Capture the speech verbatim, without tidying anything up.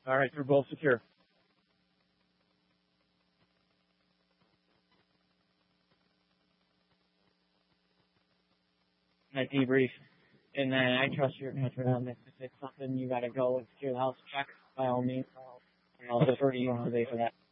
All right, they're both secure. I debrief, and then I trust your judgment on this. If it's something you got to go and secure the house, check by all means. I'll defer to you today for that.